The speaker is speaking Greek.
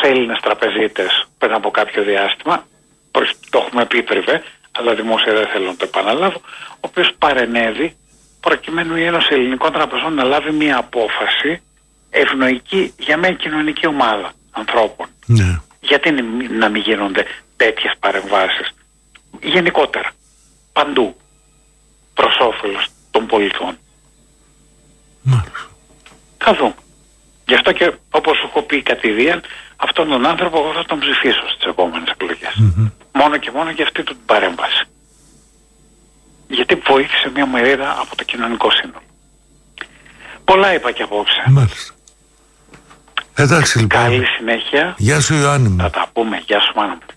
Έλληνες τραπεζίτες πριν από κάποιο διάστημα, το έχουμε πει πριβέ, αλλά δημόσια δεν θέλω να το επαναλάβω, ο οποίος παρενέβη προκειμένου η Ένωση Ελληνικών Τραπεζών να λάβει μια απόφαση ευνοϊκή για μια κοινωνική ομάδα ανθρώπων. Ναι. Γιατί να μην γίνονται τέτοιες παρεμβάσεις γενικότερα, παντού, προς όφελος των πολιτών? Μάλιστα. Θα δούμε. Γι' αυτό και όπως σου έχω πει κατηδίαν, αυτόν τον άνθρωπο εγώ θα τον ψηφίσω στις επόμενες εκλογές. Μόνο και μόνο για αυτή την παρέμβαση. Γιατί βοήθησε μια μερίδα από το κοινωνικό σύνολο. Πολλά είπα και απόψε. Μάλιστα. Εντάξει λοιπόν. Καλή συνέχεια. Γεια σου Ιωάννη μου. Θα τα πούμε. Γεια σου μάνα μου.